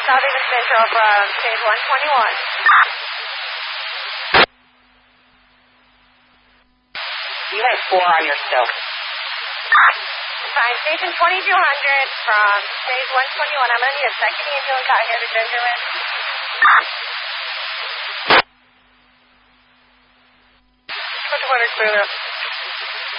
Southeast Metro from stage 121. You had 4 on your scope. Fine, station 2200 from stage 121. I'm going to need a second ambulance out here to Gingerland. Which one is clear?